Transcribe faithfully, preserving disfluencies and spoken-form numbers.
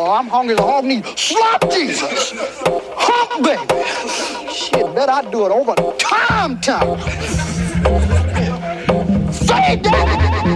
boy. I'm hungry as a hog needs. Slop Jesus. Hump, baby. Shit, bet I do it over time, time. Say that.